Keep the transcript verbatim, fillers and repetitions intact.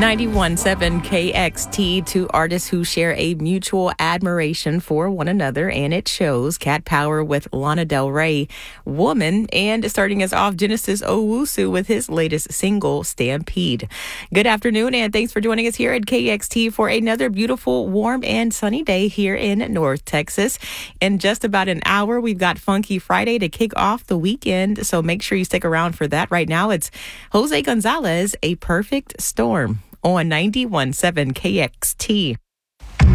ninety-one point seven K X T, two artists who share a mutual admiration for one another, and it shows. Cat Power with Lana Del Rey, Woman, and starting us off, Genesis Owusu with his latest single, Stampede. Good afternoon, and thanks for joining us here at K X T for another beautiful, warm, and sunny day here in North Texas. In just about an hour, we've got Funky Friday to kick off the weekend, so make sure you stick around for that. Right now, it's Jose Gonzalez, A Perfect Storm, on ninety-one point seven K X T.